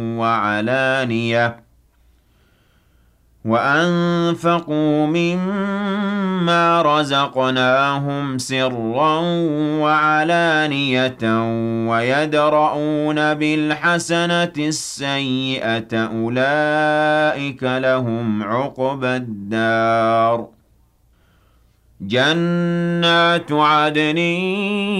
وعلانية وأنفقوا مما رزقناهم سرا وعلانية ويدرؤون بالحسنة السيئة أولئك لهم عقبى الدار جنات عدن